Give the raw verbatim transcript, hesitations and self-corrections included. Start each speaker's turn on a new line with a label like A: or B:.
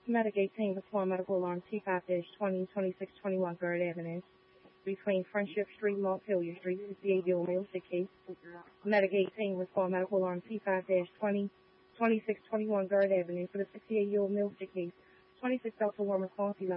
A: Medigate team respond medical alarm T five twenty twenty-six twenty-one Gerd Avenue between Friendship Street and Montpelier Street, sixty-eight-year-old male sick case. Medigate team respond medical alarm T five twenty twenty-six twenty-one Gerd Avenue for the sixty-eight-year-old male sick case. twenty-six Delta one response eleven.